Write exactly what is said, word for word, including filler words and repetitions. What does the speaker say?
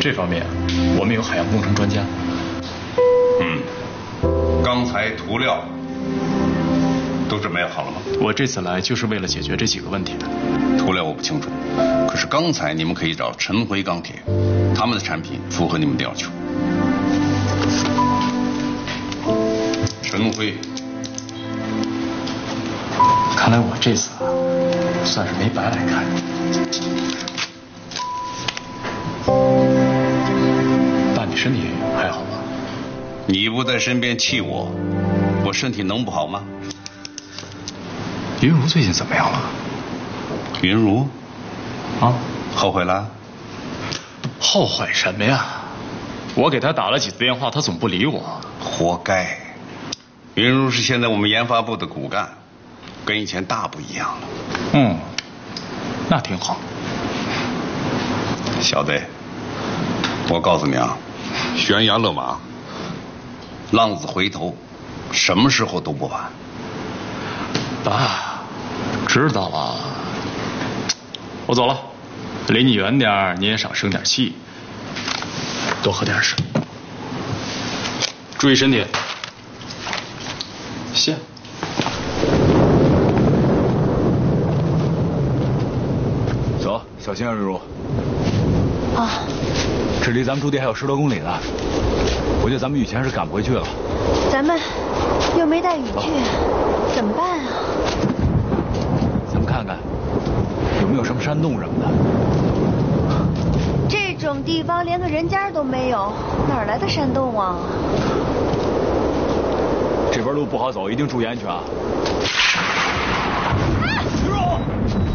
这方面我们有海洋工程专家。 嗯，刚才涂料都准备好了吗？ 我这次来就是为了解决这几个问题的。 涂料我不清楚，可是钢材你们可以找晨辉钢铁，他们的产品符合你们的要求。晨辉， 看来我这次啊，算是没白来看。爸，你身体还好吗？ 你不在身边气我，我身体能不好吗？ 云如最近怎么样了？ 云如， 啊， 后悔了？ 后悔什么呀？我给他打了几次电话，他总不理我。 活该！云如是现在我们研发部的骨干，跟以前大不一样了。 嗯，那挺好。 小子，我告诉你啊，悬崖勒马，浪子回头，什么时候都不晚。 爸，知道了。我走了，离你远点，你也少生点气，多喝点水，注意身体。谢。 走，小心啊，瑞如。 啊。 这离咱们驻地还有十多公里呢，我觉得咱们雨前是赶不回去了。 咱们又没带雨具，怎么办啊？ 咱们看看有没有什么山洞什么的。 这种地方连个人家都没有，哪来的山洞啊？ 这边路不好走，一定注意安全啊！